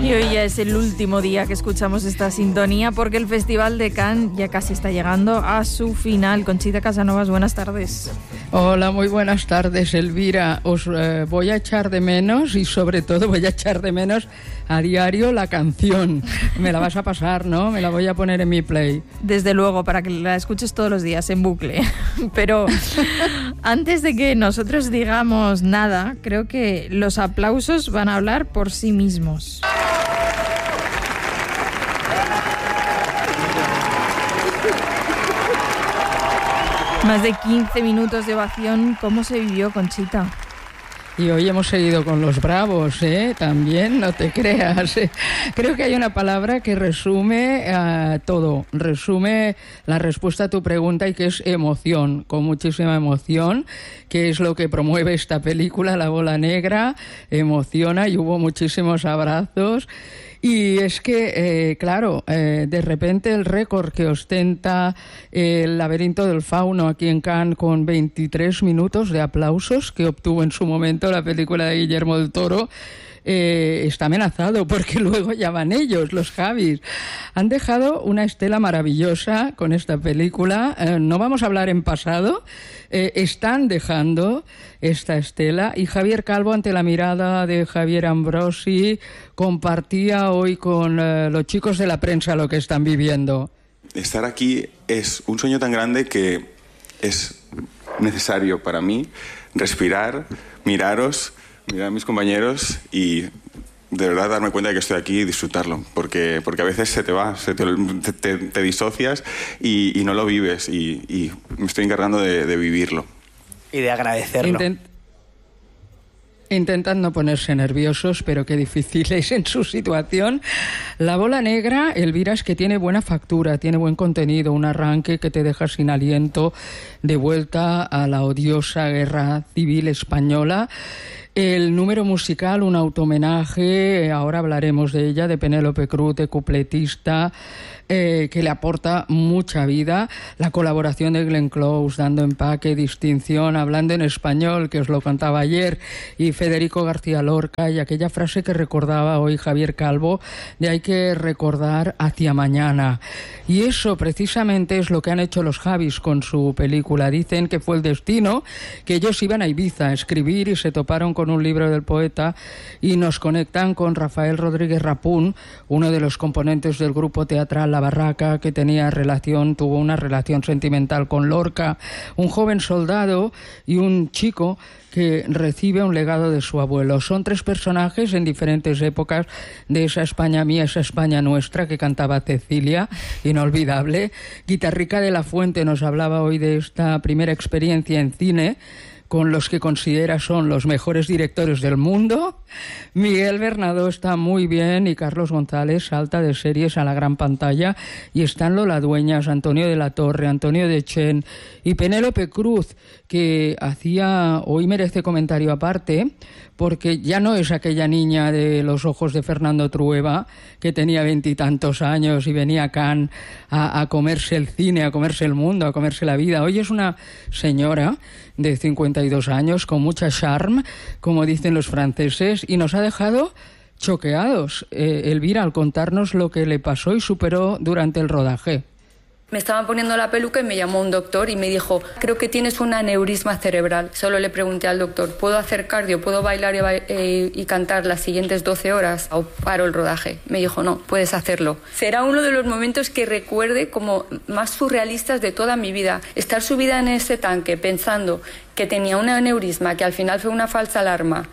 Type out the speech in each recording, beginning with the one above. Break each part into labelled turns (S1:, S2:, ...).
S1: Y hoy ya es el último día que escuchamos esta sintonía porque el Festival de Cannes ya casi está llegando a su final. Conchita Casanovas, buenas tardes.
S2: Hola, muy buenas tardes, Elvira. Os voy a echar de menos y sobre todo voy a echar de menos a diario la canción. Me la vas a pasar, ¿no? Me la voy a poner en mi play.
S1: Desde luego, para que la escuches todos los días en bucle. Pero antes de que nosotros digamos nada, creo que los aplausos van a hablar por sí mismos. Más de 15 minutos de ovación. ¿Cómo se vivió, Conchita?
S2: Y hoy hemos seguido con los bravos, ¿eh? También, no te creas. Creo que hay una palabra que resume todo, resume la respuesta a tu pregunta y que es emoción, con muchísima emoción, que es lo que promueve esta película, La Bola Negra, emociona y hubo muchísimos abrazos. Y es que, claro, de repente el récord que ostenta El laberinto del fauno aquí en Cannes con 23 minutos de aplausos que obtuvo en su momento la película de Guillermo del Toro, está amenazado porque luego ya van ellos, los Javis. Han dejado una estela maravillosa con esta película. No vamos a hablar en pasado. Están dejando esta estela y Javier Calvo, ante la mirada de Javier Ambrosi, compartía hoy con los chicos de la prensa lo que están viviendo.
S3: Estar aquí es un sueño tan grande que es necesario para mí respirar, mirar a mis compañeros y de verdad darme cuenta de que estoy aquí y disfrutarlo, porque a veces se te va, te disocias y no lo vives y me estoy encargando de vivirlo.
S4: Y de agradecerlo.
S2: Intentan no ponerse nerviosos, pero qué difícil es en su situación. La Bola Negra, Elvira, es que tiene buena factura, tiene buen contenido, un arranque que te deja sin aliento, de vuelta a la odiosa guerra civil española. El número musical, un autohomenaje, ahora hablaremos de ella, de Penélope Cruz, de cupletista, que le aporta mucha vida. La colaboración de Glenn Close, dando empaque, distinción, hablando en español, que os lo contaba ayer, y Federico García Lorca, y aquella frase que recordaba hoy Javier Calvo, de hay que recordar hacia mañana. Y eso precisamente es lo que han hecho los Javis con su película. Dicen que fue el destino, que ellos iban a Ibiza a escribir y se toparon con un libro del poeta y nos conectan con Rafael Rodríguez Rapún, uno de los componentes del grupo teatral La Barraca, que tuvo una relación sentimental con Lorca, un joven soldado y un chico que recibe un legado de su abuelo. Son tres personajes en diferentes épocas de esa España mía, esa España nuestra que cantaba Cecilia, inolvidable. Guitarrica de la Fuente nos hablaba hoy de esta primera experiencia en cine con los que considera son los mejores directores del mundo. Miguel Bernadó está muy bien y Carlos González salta de series a la gran pantalla y están Lola Dueñas, Antonio de la Torre, Antonio de Chen y Penélope Cruz, que hoy merece comentario aparte porque ya no es aquella niña de los ojos de Fernando Trueba que tenía 20 y tantos años y venía a Cannes a comerse el cine, a comerse el mundo, a comerse la vida. Hoy es una señora de 52 años con mucha charme, como dicen los franceses, y nos ha dejado choqueados, Elvira, al contarnos lo que le pasó y superó durante el rodaje.
S5: Me estaban poniendo la peluca y me llamó un doctor y me dijo, creo que tienes un aneurisma cerebral. Solo le pregunté al doctor, ¿puedo hacer cardio, puedo bailar y cantar las siguientes 12 horas o paro el rodaje? Me dijo, no, puedes hacerlo. Será uno de los momentos que recuerde como más surrealistas de toda mi vida. Estar subida en ese tanque pensando que tenía un aneurisma, que al final fue una falsa alarma.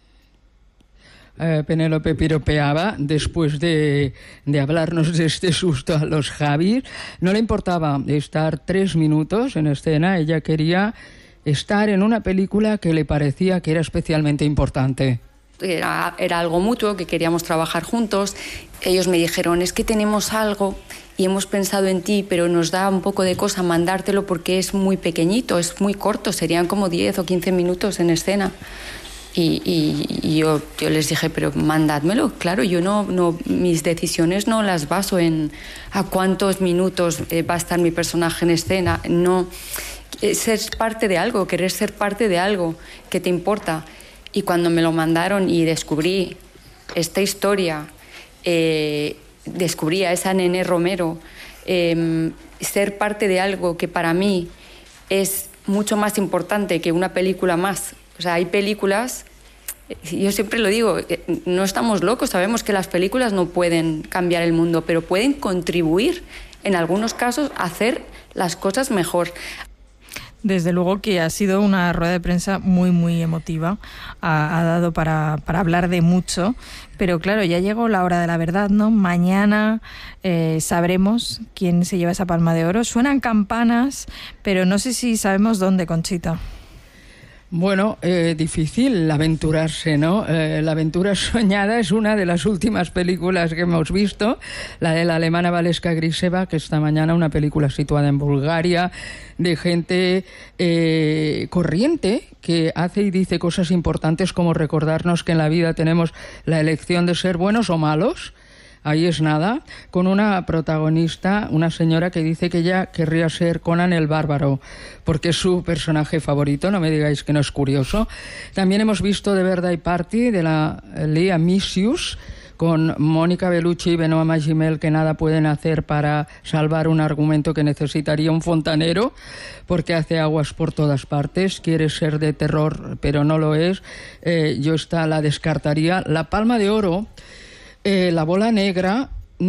S2: Penélope piropeaba después de hablarnos de este susto a los Javis. No le importaba estar 3 minutos en escena, ella quería estar en una película que le parecía que era especialmente importante.
S5: Era algo mutuo, que queríamos trabajar juntos. Ellos me dijeron, es que tenemos algo y hemos pensado en ti, pero nos da un poco de cosa mandártelo porque es muy pequeñito, es muy corto, serían como 10 o 15 minutos en escena. Y yo les dije, pero mandádmelo. Claro, yo no mis decisiones no las baso en a cuántos minutos va a estar mi personaje en escena. No, ser parte de algo, querer ser parte de algo que te importa. Y cuando me lo mandaron y descubrí esta historia descubrí a esa Nené Romero, ser parte de algo que para mí es mucho más importante que una película más. O sea, hay películas, yo siempre lo digo, no estamos locos, sabemos que las películas no pueden cambiar el mundo, pero pueden contribuir en algunos casos a hacer las cosas mejor.
S1: Desde luego que ha sido una rueda de prensa muy, muy emotiva. Ha dado para hablar de mucho. Pero claro, ya llegó la hora de la verdad, ¿no? Mañana sabremos quién se lleva esa Palma de Oro. Suenan campanas, pero no sé si sabemos dónde, Conchita.
S2: Bueno, difícil aventurarse, ¿no? La aventura soñada es una de las últimas películas que hemos visto, la de la alemana Valeska Griseva, que esta mañana una película situada en Bulgaria, de gente corriente que hace y dice cosas importantes como recordarnos que en la vida tenemos la elección de ser buenos o malos. Ahí es nada, con una protagonista, una señora que dice que ella querría ser Conan el Bárbaro, porque es su personaje favorito, no me digáis que no es curioso. También hemos visto The Birthday Party de la Lea Misius, con Mónica Bellucci y Benoît Magimel, que nada pueden hacer para salvar un argumento que necesitaría un fontanero, porque hace aguas por todas partes, quiere ser de terror, pero no lo es. Yo esta la descartaría. La Palma de Oro... La Bola Negra,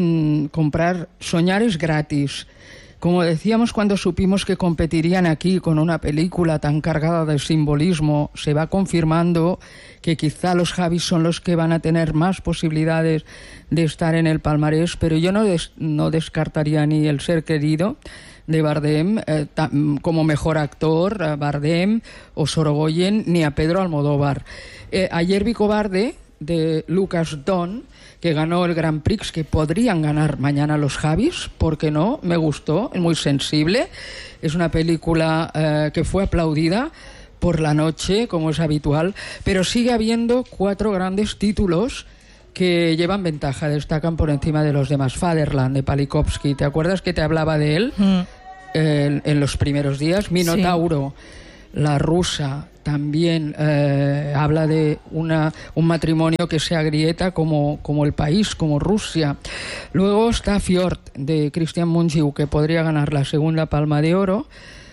S2: soñar es gratis. Como decíamos cuando supimos que competirían aquí con una película tan cargada de simbolismo, se va confirmando que quizá los Javis son los que van a tener más posibilidades de estar en el palmarés, pero yo no descartaría ni El ser querido de Bardem como mejor actor, a Bardem o Sorogoyen, ni a Pedro Almodóvar. Ayer vi Cobarde, de Lucas Don, que ganó el Grand Prix, que podrían ganar mañana los Javis, ¿por qué no? Me gustó, es muy sensible. Es una película que fue aplaudida por la noche, como es habitual, pero sigue habiendo 4 grandes títulos que llevan ventaja, destacan por encima de los demás. Fatherland, de Palikovsky, ¿te acuerdas que te hablaba de él en los primeros días? Minotauro, sí. La rusa, también habla de un matrimonio que se agrieta como el país, como Rusia. Luego está Fjord, de Christian Mungiu, que podría ganar la segunda Palma de Oro,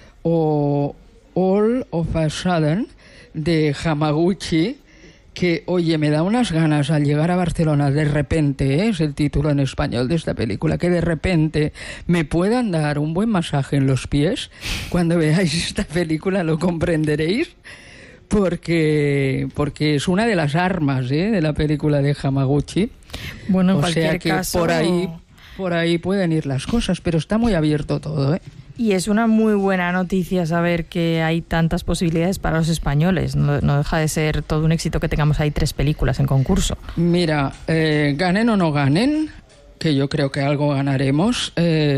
S2: o All of a Sudden, de Hamaguchi, que, oye, me da unas ganas al llegar a Barcelona, de repente, es el título en español de esta película, que de repente me puedan dar un buen masaje en los pies. Cuando veáis esta película lo comprenderéis, porque es una de las armas de la película de Hamaguchi.
S1: Bueno, en
S2: o
S1: cualquier
S2: sea que
S1: caso...
S2: por ahí pueden ir las cosas, pero está muy abierto todo, ¿eh?
S1: Y es una muy buena noticia saber que hay tantas posibilidades para los españoles. No deja de ser todo un éxito que tengamos ahí 3 películas en concurso.
S2: Mira, ganen o no ganen, que yo creo que algo ganaremos,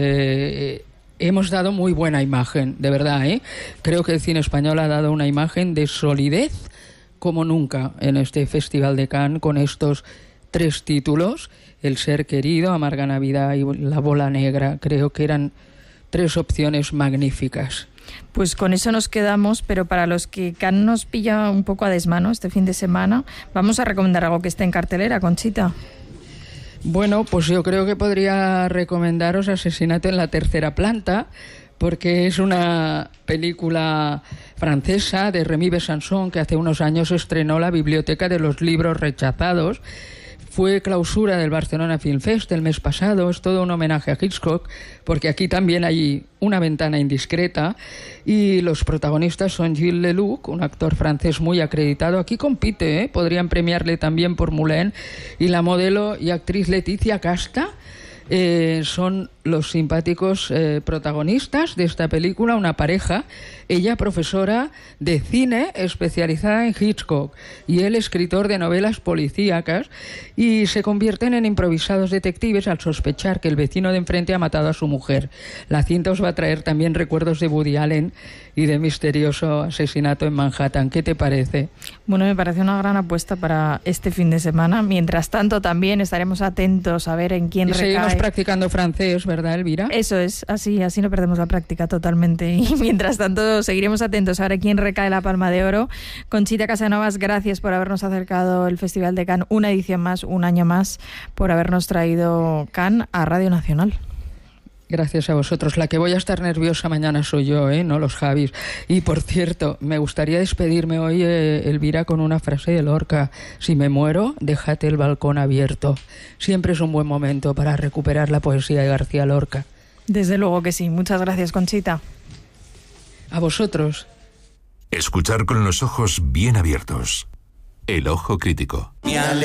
S2: hemos dado muy buena imagen, de verdad, ¿eh? Creo que el cine español ha dado una imagen de solidez como nunca en este Festival de Cannes, con estos 3 títulos, El ser querido, Amarga Navidad y La Bola Negra. Creo que eran 3 opciones magníficas.
S1: Pues con eso nos quedamos, pero para los que Cannes nos pilla un poco a desmano este fin de semana, vamos a recomendar algo que esté en cartelera, Conchita.
S2: Bueno, pues yo creo que podría recomendaros Asesinato en la tercera planta, porque es una película francesa de Rémy Besançon, que hace unos años estrenó la Biblioteca de los Libros Rechazados. Fue clausura del Barcelona Film Fest el mes pasado. Es todo un homenaje a Hitchcock, porque aquí también hay una ventana indiscreta, y los protagonistas son Gilles Lelouch, un actor francés muy acreditado. Aquí compite, podrían premiarle también por Moulin, y la modelo y actriz Leticia Casta. Son los simpáticos protagonistas de esta película, una pareja, ella profesora de cine especializada en Hitchcock y él escritor de novelas policíacas, y se convierten en improvisados detectives al sospechar que el vecino de enfrente ha matado a su mujer. La cinta os va a traer también recuerdos de Woody Allen y de misterioso asesinato en Manhattan. ¿Qué te parece?
S1: Bueno, me parece una gran apuesta para este fin de semana. Mientras tanto, también estaremos atentos a ver en quién recae.
S2: Estamos practicando francés, ¿verdad, Elvira?
S1: Eso es, así no perdemos la práctica totalmente. Y mientras tanto seguiremos atentos a ver quién recae la Palma de Oro. Conchita Casanovas, gracias por habernos acercado el Festival de Cannes, una edición más, un año más, por habernos traído Cannes a Radio Nacional.
S2: Gracias a vosotros. La que voy a estar nerviosa mañana soy yo, no los Javis. Y por cierto, me gustaría despedirme hoy, Elvira, con una frase de Lorca. Si me muero, déjate el balcón abierto. Siempre es un buen momento para recuperar la poesía de García Lorca.
S1: Desde luego que sí. Muchas gracias, Conchita.
S2: A vosotros.
S6: Escuchar con los ojos bien abiertos. El ojo crítico.